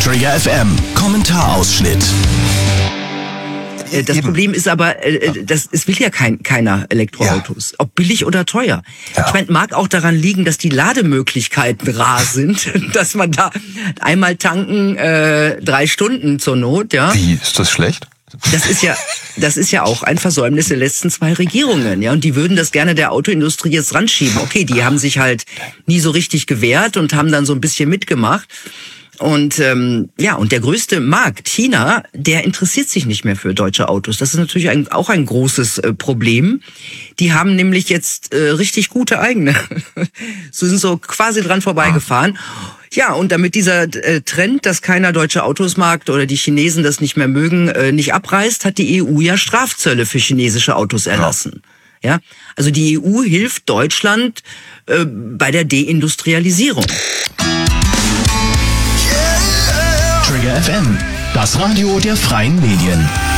Trigger FM, Kommentarausschnitt. Das Problem ist aber, es will ja keiner Elektroautos. Ja. Ob billig oder teuer. Ja. Ich meine, mag auch daran liegen, dass die Lademöglichkeiten rar sind, dass man da einmal tanken 3 Stunden zur Not, ja. Wie, ist das schlecht? Das ist ja auch ein Versäumnis der letzten 2 Regierungen, ja. Und die würden das gerne der Autoindustrie jetzt ranschieben. Okay, die haben sich halt nie so richtig gewehrt und haben dann so ein bisschen mitgemacht. Und und der größte Markt, China, der interessiert sich nicht mehr für deutsche Autos. Das ist natürlich auch ein großes Problem. Die haben nämlich jetzt richtig gute eigene. So sind so quasi dran vorbeigefahren. Ja, und damit dieser Trend, dass keiner deutsche Autos mag oder die Chinesen das nicht mehr mögen, nicht abreißt, hat die EU ja Strafzölle für chinesische Autos erlassen. Ja, also die EU hilft Deutschland bei der Deindustrialisierung. Trigger FM, das Radio der freien Medien.